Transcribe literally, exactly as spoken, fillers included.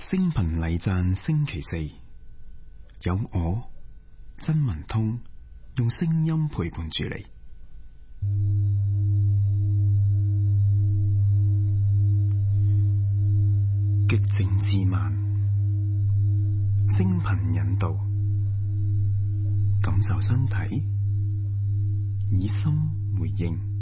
聲頻禮讚星期四，有我曾文通用聲音陪伴住你。極靜自慢，聲頻引導，感受身體，以心回應。